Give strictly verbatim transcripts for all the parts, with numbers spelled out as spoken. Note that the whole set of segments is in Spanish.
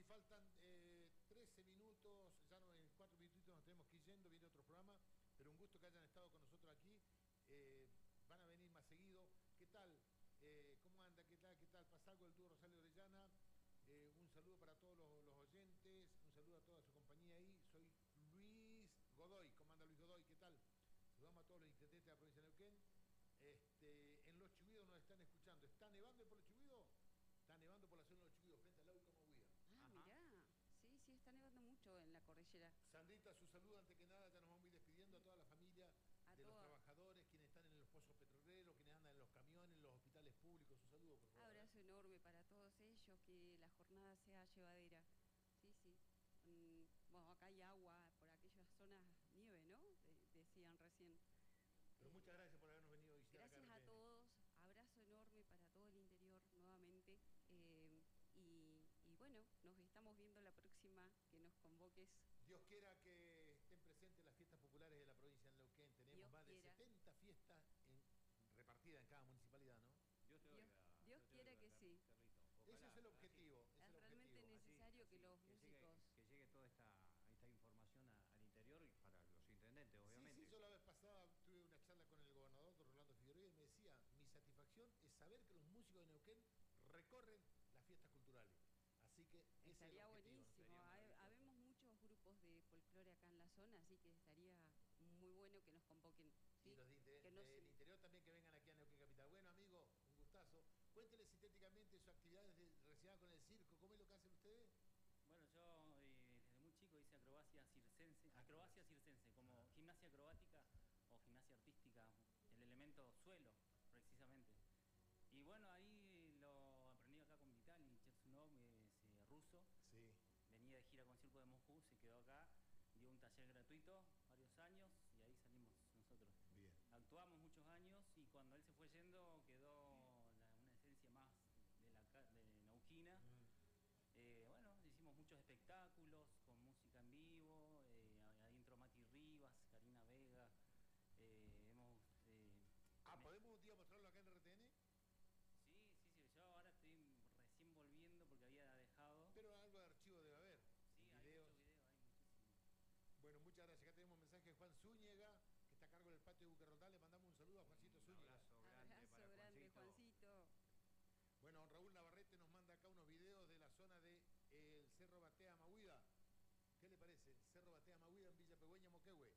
faltan eh, trece minutos, ya no, en cuatro minutitos nos tenemos que ir yendo, viene otro programa, pero un gusto que hayan estado con nosotros aquí. Eh, van a venir más seguido. ¿Qué tal? Eh, ¿Cómo anda? ¿Qué tal? ¿Qué tal? Pasa algo el dúo Rosario Orellana. Eh, un saludo para todos los, los oyentes, un saludo a toda su compañía ahí. Soy Luis Godoy. ¿Cómo anda Luis Godoy? ¿Qué tal? Saludamos a todos los intendentes de la provincia de Neuquén. Este, en Los Chubíos nos están escuchando. ¿Está nevando por Los Chubíos? Está nevando por la zona de Los Chubíos, frente al lago Comahuida. Ah, mirá. Sí, sí, está nevando mucho en la cordillera. Sandrita, su saludo ante que nada, ya nos vamos a ir despidiendo a toda la familia A de toda. los trabajadores, quienes están en los pozos petroleros, quienes andan en los camiones, en los hospitales públicos. Su saludo, por favor. Abrazo enorme para todos ellos, que la jornada sea llevadera. Sí, sí. Mm, bueno, acá hay agua, por aquellas zonas nieve, ¿no? De- decían recién. Pero muchas gracias por habernos venido a visitar. Gracias acá a en R T N. todos, abrazo enorme para todo el interior nuevamente. Eh, y, y bueno, nos estamos viendo la próxima que nos convoques. Dios quiera que estén presentes las fiestas populares de la provincia de Neuquén. Tenemos Dios más quiera. de setenta fiestas en, repartidas en cada municipalidad, ¿no? Dios te Dios, oiga. Dios te quiera oiga, que Car- sí. Carlito. Ese Ojalá, es el así, objetivo. Es Es el realmente objetivo. así, necesario que así, los que llegue, músicos... que llegue toda esta, esta información a- al interior y para los intendentes, obviamente. Sí, sí, yo la vez pasada tuve una charla con el gobernador don Rolando Figueroa y me decía, mi satisfacción es saber que los músicos de Neuquén recorren las fiestas culturales. Así que ese Estaría es el objetivo, ¿no? buenísimo. Sería Ha- maravilloso. Habemos muchos grupos de folclore acá en la zona, así que estaría muy bueno que nos convoquen. ¿sí? Y los de inter- Que nos- del interior también que vengan aquí a Neuquén Capital. Bueno, amigo, un gustazo. Cuéntele sintéticamente sus actividades de- relacionadas con el circo. ¿Cómo es lo que hacen ustedes? Bueno, yo eh, desde muy chico hice acrobacia circense, acrobacia circense, como gimnasia acrobática o gimnasia artística, el elemento suelo, precisamente. Y bueno, ahí lo aprendí acá con Vitaly Chersunov, que es eh, ruso. Sí. Venía de gira con Circo de Moscú, se quedó acá, dio un taller gratuito varios años y ahí salimos nosotros. Bien. Actuamos muchos años y cuando él se fue yendo quedó la- una esencia más de la ca- de Neuquina. Eh, bueno, hicimos muchos espectáculos con música en vivo, eh, adentro Mati Rivas, Karina Vega. eh, hemos... eh, Ah, me- ¿podemos un día mostrarlo acá en R T N? Sí, sí, sí, yo ahora estoy recién volviendo porque había dejado. Pero algo de archivo debe haber. Sí, hay videos. mucho video, hay muchísimo. Bueno, muchas gracias. Acá tenemos un mensaje de Juan Zúñiga, que está a cargo del patio de Bucarrotal. Le mandamos un saludo a Juancito Un Zúñiga. abrazo grande Abrazo para grande, Juancito. Juancito. Bueno, don Raúl Navarrete nos manda acá unos videos de la zona del de, el Cerro Batea Mahuida. ¿Qué le parece? Cerro Batea Mahuida en Villa Pegüeña, Moquehue.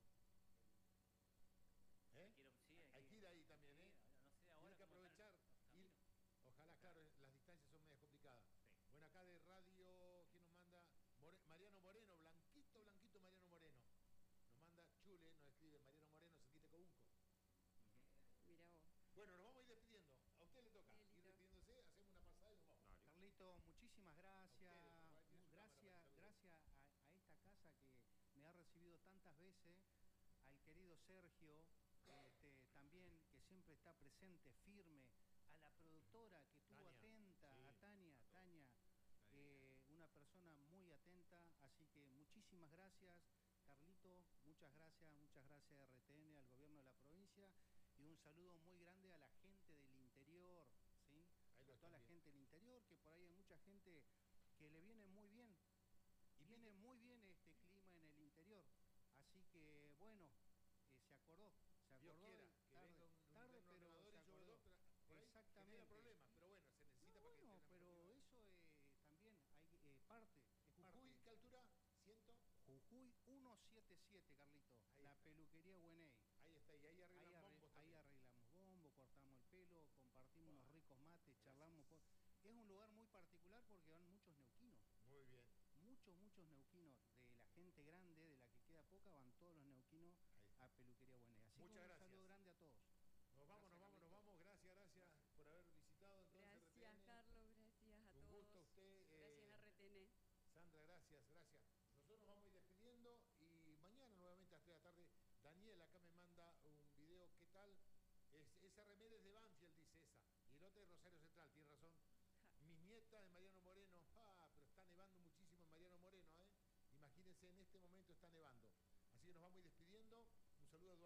¿Eh? Quiero- sí, Hay que ir ahí también, ¿eh? Sí, no sé, ahora Tiene que cómo están aprovechar. los ir- caminos. Ojalá, claro, las distancias son medias complicadas. Sí. Bueno, acá de radio, ¿quién nos manda? More- Mariano Moreno, blanquito, blanquito Mariano Moreno. Nos manda Chule, nos escribe Mariano Moreno, cerquita de Cobunco. Mirá vos. Bueno, nos vamos a ir despidiendo. A usted le toca Miguelito. ir despidiéndose, hacemos una pasada y nos vamos. Dale. Carlito, muchísimas gracias. A ustedes, por favor, tiene su cámara para gracias saludar. gracias a, a esta casa que me ha recibido tantas veces, al querido Sergio, este, también que siempre está presente, firme, a la productora que estuvo Tania, atenta, sí, a Tania, Tania, eh, una persona muy atenta, así que muchísimas gracias, Carlito, muchas gracias, muchas gracias a R T N, al gobierno de la provincia, y un saludo muy grande a la gente del interior, ¿sí? Ahí lo A toda la están gente del interior, que por ahí hay mucha gente que le viene muy bien, y viene muy bien este clima en el interior, así que bueno, eh, se acordó, se Dios acordó, quiera y que tarde, venga un, un tarde, gran pero ordenador se y llovedor, acordó. pero por ahí Exactamente. genera problemas, pero bueno, se necesita No, para que bueno, estén pero activos. eso eh, también hay eh, parte, es Jujuy, parte. ¿qué altura? ¿Ciento? Jujuy ciento setenta y siete, Carlito, Ahí la está. peluquería Bueney. Ahí está, y ahí arreglan Ahí, arre- bombos ahí también. arreglamos bombo, cortamos el pelo, compartimos Wow. unos ricos mates, Gracias. charlamos. por- Es un lugar muy particular porque van muchos neuquinos, Muy bien. muchos, muchos neuquinos. De la gente grande, de la que queda poca, van todos los neuquinos Ahí está. a Peluquería Bueney. Así Muchas que un gracias. saludo grande a todos. Nos vamos, Gracias, nos vamos, nos Carlito. vamos. Gracias, gracias por haber visitado entonces Gracias, R T N. Carlos. Gracias a Un todos. gusto a usted, eh, Gracias, R T N. Sandra, gracias, gracias. Nosotros nos vamos a ir despidiendo y mañana nuevamente a las tres de la tarde, Daniel acá me manda un video, ¿qué tal? Es, esa remera es de Banfield, dice esa. Y el otro es Rosario Central, tiene razón. Mi nieta de Mariano Moreno, ah, pero está nevando muchísimo en Mariano Moreno, ¿eh? Imagínense, en este momento está nevando. Así que nos vamos a ir despidiendo.